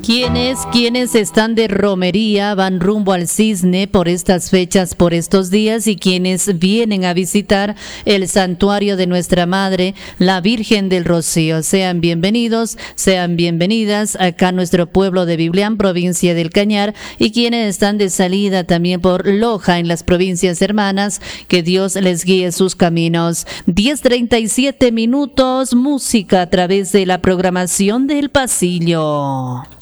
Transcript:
Quienes están de romería van rumbo al Cisne por estas fechas, por estos días, y quienes vienen a visitar el santuario de nuestra Madre, la Virgen del Rocío. Sean bienvenidos, sean bienvenidas acá a nuestro pueblo de Biblián, provincia del Cañar, y quienes están de salida también por Loja en las provincias hermanas, que Dios les guíe sus caminos. 10:37 minutos, música a través de la programación del pasillo.